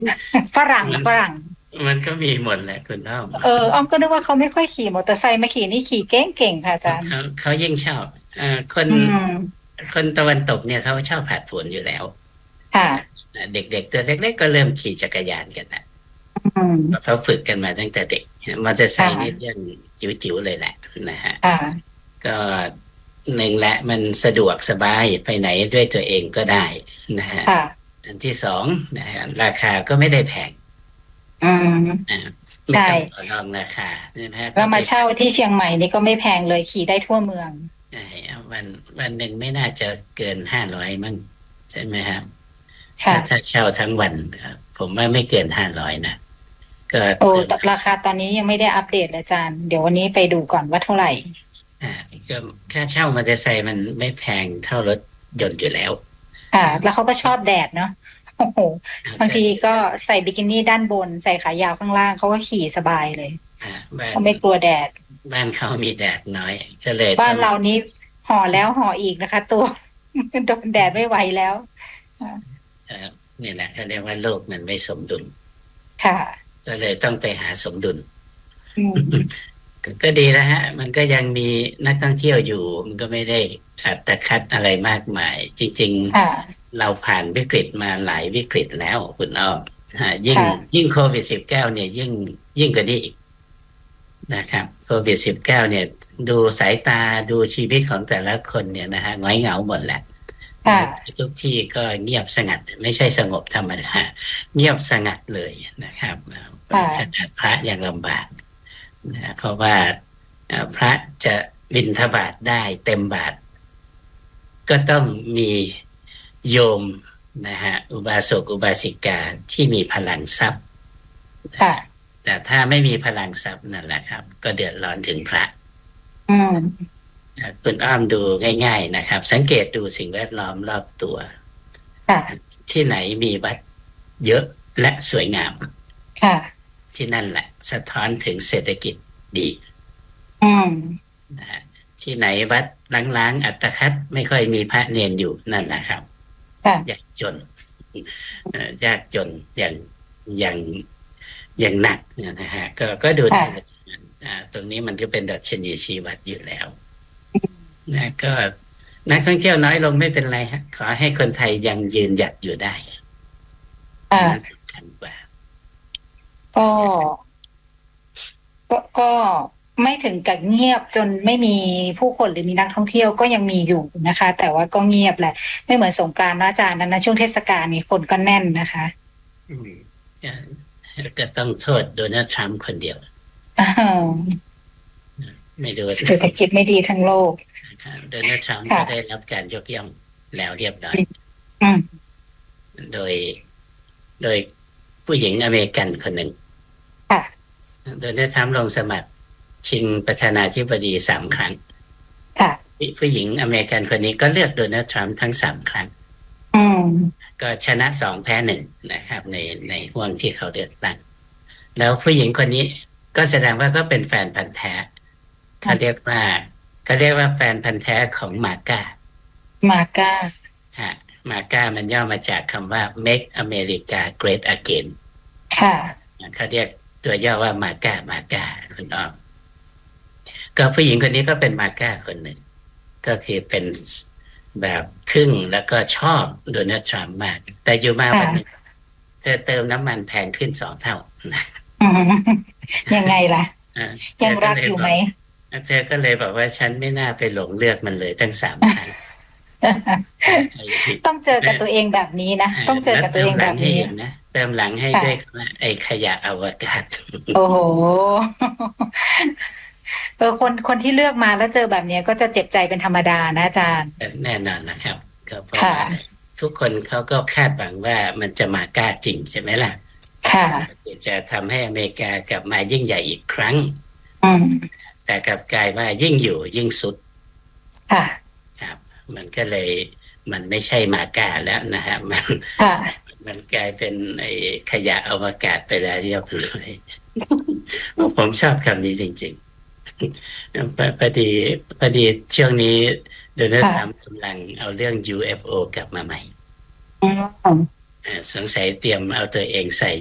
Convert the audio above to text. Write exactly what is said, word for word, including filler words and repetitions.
ฝรั่งมันฝรั่งมันก็มีหมดแหละคุณอ้อมเอออ้อมก็นึกว่าเขาไม่ค่อยขี่มอเตอร์ไซค์มาขี่นี่ขี่เก่งเก่งค่ะอาจารย์เขาเขายิ่งชอบอ่าคนอืมคนตะวันตกเนี่ยเขาชอบผัดผลอยู่แล้วค่ะอ่าเด็กๆตัวเล็กๆก็เริ่มขี่จักรยานกันนะอืมเขาฝึกกันมาตั้งแต่เด็กมอเตอร์ไซค์นี่ค่ะเรื่องจิ๋วๆเลยแหละนะฮะค่ะก็หนึ่งแหละมันสะดวกสบายไปไหนด้วยตัวเองก็ได้นะฮะค่ะอันที่สองนะฮะราคาก็ไม่ได้แพงอืมอ่าไม่ใช่ต้องต่อรองราคานะฮะก็ไปแล้วมาเช่าที่เชียงใหม่นี่ก็ไม่แพงเลยขี่ได้ทั่วเมืองใช่วันวันหนึ่งไม่น่าจะเกินห้าร้อยมั้งใช่ไหมครับถ้าถ้าค่ะเช่าทั้งวันครับผมว่าไม่เกินห้าร้อยนะก็โอ้เติมแต่ราคาตอนนี้ยังไม่ได้อัปเดตเลยอาจารย์เดี๋ยววันนี้ไปดูก่อนว่าเท่าไหร่อ่าก็ค่าเช่ามอเตอร์ไซค์มันไม่แพงเท่ารถยนต์อยู่แล้วค่ะแล้วเขาก็ชอบแดดเนาะโอ้โหบางทีก็ก็ใส่บิกินี่ด้านบนใส่ขายาวข้างล่างเขาก็ขี่สบายเลยอ่าบ้านเขาไม่กลัวแดดบ้านเขามีแดดน้อยก็เลยบ้าต้องนเรานี้ห่อแล้วห่ออีกนะคะตัวโดนแดดไม่ไหวแล้วเอ่อนี่แหละเขาเรียกว่าโลกมันไม่สมดุลค่ะก็เลยต้องไปหาสมดุลอืมก็ก็ดีนะฮะมันก็ยังมีนักท่องเที่ยวอยู่มันก็ไม่ได้อัตคัดอะไรมากมายจริงค่ะๆเราผ่านวิกฤตมาหลายวิกฤตแล้วคุณอ้อมฮะยิ่งค่ะยิ่งโควิดสิบเก้าเนี่ยยิ่งยิ่งกว่านี้อีกนะครับโควิดสิบเก้าเนี่ยดูสายตาดูชีวิตของแต่ละคนเนี่ยนะฮะหงอยเหงาหมดแหละค่ะนะทุกที่ก็เงียบสงัดไม่ใช่สงบธรรมดาเงียบสงัดเลยนะครับขค่ะนาดพระยังลำบาก นะเพราะว่าเอ่อพระจะบิณฑบาตได้เต็มบาทก็ต้องมีโยมนะฮะอุบาสกอุบาสิกาที่มีพลังทรัพย์ค่ะแต่ถ้าไม่มีพลังทรัพย์นั่นแหละครับก็เดือดร้อนถึงพระอืมคุณอ้อมดูง่ายๆนะครับสังเกตดูสิ่งแวดล้อมรอบตัวค่ะที่ไหนมีวัดเยอะและสวยงามค่ะที่นั่นแหละสะท้อนถึงเศรษฐกิจดีอืมนะฮะที่ไหนวัดล้างๆอัตคัดไม่ค่อยมีพระเนนอยู่นั่นแหละครับยาค่ะกจนเอ่อยากจนอย่างอย่างอย่างหนักเนี่ยนะฮะก็ก็ดูได้เลยค่ะอ่าตรงนี้มันก็เป็นดัชนีชี้วัดอยู่แล้วนะก็นักท่องเที่ยวน้อยลงไม่เป็นไรฮะขอให้คนไทยยังยืนหยัดอยู่ได้อันนั้นค่ะสำคัญกว่าก็ก็ก็ไม่ถึงกับเงียบจนไม่มีผู้คนหรือมีนักท่องเที่ยวก็ยังมีอยู่นะคะแต่ว่าก็เงียบแหละไม่เหมือนสงกรานต์นะอาจารย์นั้นนะช่วงเทศกาลนี้คนก็แน่นนะคะอืมก็ต้องโทษโดนัลด์ทรัมป์คนเดียวอ้าวไม่ดูเศรษฐกิจไม่ดีทั้งโลกครับโดนัลด์ทรัมป์ก็ได้ค่ะรับการยกย่องแล้วเรียบร้อยอืมโดยโดยผู้หญิงอเมริกันคนหนึ่งค่ะโดนัลด์ทรัมป์ลงสมัครชิงประธานาธิบดีสามครั้งค่ะผู้หญิงอเมริกันคนนี้ก็เลือกโดนัลด์ทรัมป์ทั้งสามครั้งอืมก็ชนะสองแพ้หนึ่งนะครับในในห่วงที่เขาเลือกตั้งแล้วผู้หญิงคนนี้ก็แสดงว่าก็เป็นแฟนพันธุ์แท้เขาเรียกว่าเขาเรียกว่าแฟนพันธุ์แท้ของมาก้ามาก้าฮะมาก้ามันย่อมาจากคำว่า make America great again ค่ะเขาเรียกตัวย่อว่ามาก้ามาก้าคุณอ้อมก็ผู้หญิงคนนี้ก็เป็นมาก้าคนหนึ่งก็คือเป็นแบบทึ่งแล้วก็ชอบโดนัลด์ทรัมป์มากแต่อยู่มาวันหนึงค่ะเธอเติมน้ำมันแพงขึ้นสองเท่านะอืมยังไงล่ะอ่าเธยังอก็เลยบอกรักอยู่ไหมเธอก็เลยบอกว่าฉันไม่น่าไปหลงเลือกมันเลยตั้งสามครั้ง ไอ้ผิดต้องเจอกับตัวเองแบบนี้นะอ่าต้องเจอแล้วกับตัวเองเติมหลังแบบนี้ให้อีกนะเติมหลังให้ด้วยค่ะคำว่าไอ้ขยะอวกาศโอ้โหเออคนคนที่เลือกมาแล้วเจอแบบเนี้ยก็จะเจ็บใจเป็นธรรมดานะอาจารย์แน่นอนนะครับก็เพราะค่ะว่าทุกคนเขาก็คาดหวังว่ามันจะมากล้าจริงใช่ไหมล่ะค่ะจะทำให้อเมริกากลับมายิ่งใหญ่อีกครั้งอืมแต่กลับกลายว่ายิ่งอยู่ยิ่งสุดค่ะครับมันก็เลยมันไม่ใช่มากล้าแล้วนะฮะมันค่ะมันกลายเป็นไอ้ขยะอวกาศไปแล้วเรียบร้อยผมชอบคำนี้จริงๆพอพอดีพอดีช่วงนี้โดนัลด์ทรัมป์ค่ะกำลังเอาเรื่อง ยู เอฟ โอ กลับมาใหม่อืมสงสัยเตรียมเอาตัวเองใส่